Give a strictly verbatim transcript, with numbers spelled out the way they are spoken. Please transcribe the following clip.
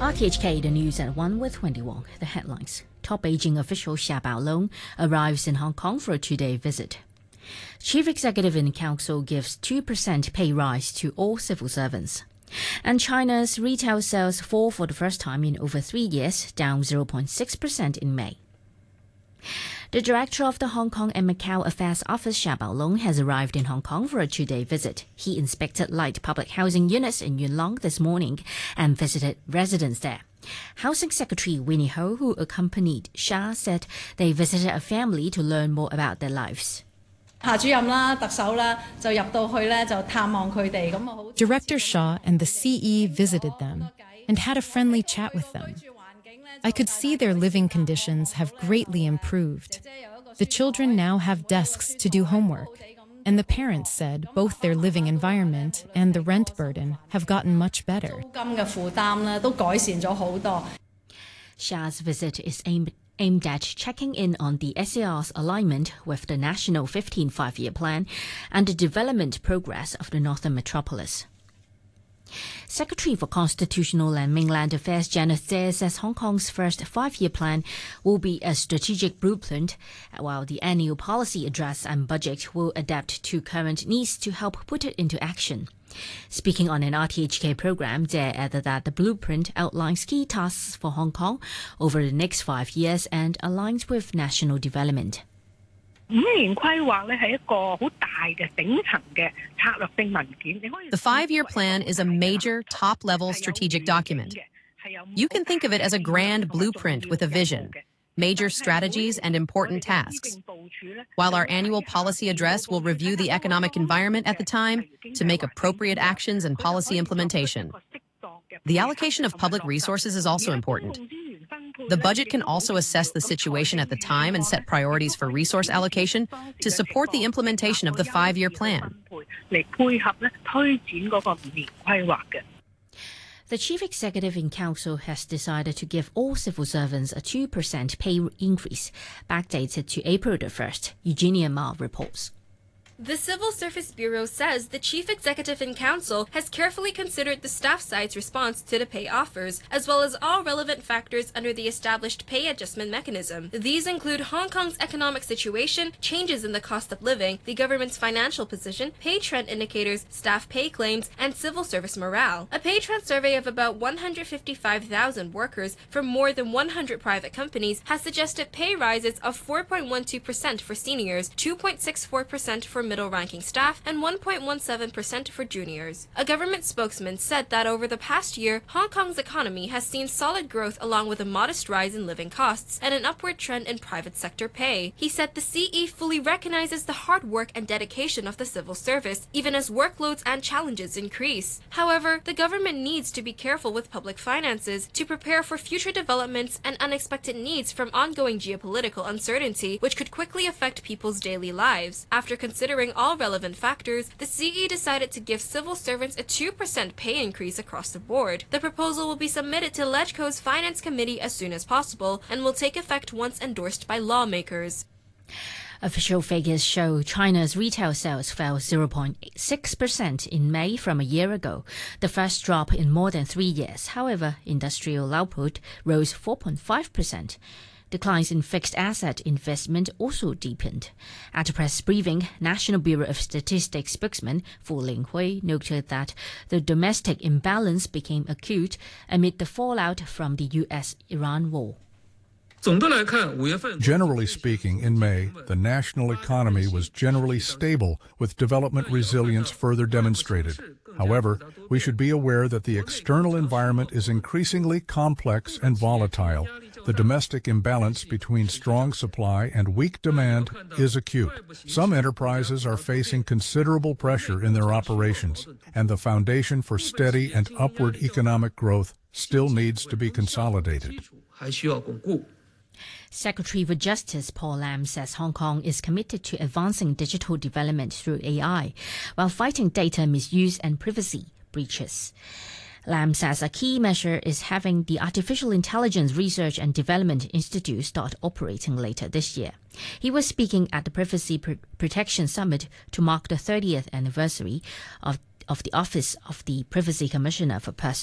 R T H K, the news at one with Wendy Wong. The headlines. Top Beijing official Xia Baolong arrives in Hong Kong for a two-day visit. Chief Executive in Council gives two percent pay rise to all civil servants. And China's retail sales fall for the first time in over three years, down zero point six percent in May. The director of the Hong Kong and Macau Affairs Office, Xia Baolong, has arrived in Hong Kong for a two-day visit. He inspected light public housing units in Yuen Long this morning and visited residents there. Housing Secretary Winnie Ho, who accompanied Xia, said they visited a family to learn more about their lives. Director Xia and the C E visited them and had a friendly chat with them. I could see their living conditions have greatly improved. The children now have desks to do homework, and the parents said both their living environment and the rent burden have gotten much better. Xia's visit is aimed aimed at checking in on the S A R's alignment with the National fifteen Five-Year Plan and the development progress of the Northern Metropolis. Secretary for Constitutional and Mainland Affairs Janet Tse says Hong Kong's first five-year plan will be a strategic blueprint, while the annual policy address and budget will adapt to current needs to help put it into action. Speaking on an R T H K program, Tse added that the blueprint outlines key tasks for Hong Kong over the next five years and aligns with national development. The five-year plan is a major, top-level strategic document. You can think of it as a grand blueprint with a vision, major strategies and important tasks. While our annual policy address will review the economic environment at the time to make appropriate actions and policy implementation. The allocation of public resources is also important. The budget can also assess the situation at the time and set priorities for resource allocation to support the implementation of the five-year plan. The Chief Executive in Council has decided to give all civil servants a two percent pay increase, backdated to April the first. Eugenia Ma reports. The Civil Service Bureau says the Chief Executive in Council has carefully considered the staff side's response to the pay offers, as well as all relevant factors under the established pay adjustment mechanism. These include Hong Kong's economic situation, changes in the cost of living, the government's financial position, pay trend indicators, staff pay claims, and civil service morale. A pay trend survey of about one hundred fifty-five thousand workers from more than one hundred private companies has suggested pay rises of four point one two percent for seniors, two point six four percent for middle-ranking staff, and one point one seven percent for juniors. A government spokesman said that over the past year, Hong Kong's economy has seen solid growth along with a modest rise in living costs and an upward trend in private sector pay. He said the C E fully recognizes the hard work and dedication of the civil service, even as workloads and challenges increase. However, the government needs to be careful with public finances to prepare for future developments and unexpected needs from ongoing geopolitical uncertainty, which could quickly affect people's daily lives. After considering all relevant factors, the C E decided to give civil servants a two percent pay increase across the board. The proposal will be submitted to LegCo's Finance Committee as soon as possible and will take effect once endorsed by lawmakers. Official figures show China's retail sales fell zero point six percent in May from a year ago, the first drop in more than three years. However, industrial output rose four point five percent. Declines in fixed asset investment also deepened. At a press briefing, National Bureau of Statistics spokesman Fu Linghui noted that the domestic imbalance became acute amid the fallout from the U S Iran war. Generally speaking, in May, the national economy was generally stable, with development resilience further demonstrated. However, we should be aware that the external environment is increasingly complex and volatile. The domestic imbalance between strong supply and weak demand is acute. Some enterprises are facing considerable pressure in their operations, and the foundation for steady and upward economic growth still needs to be consolidated. Secretary for Justice Paul Lam says Hong Kong is committed to advancing digital development through A I, while fighting data misuse and privacy breaches. Lam says a key measure is having the Artificial Intelligence Research and Development Institute start operating later this year. He was speaking at the Privacy Pr- Protection Summit to mark the thirtieth anniversary of, of the Office of the Privacy Commissioner for Personal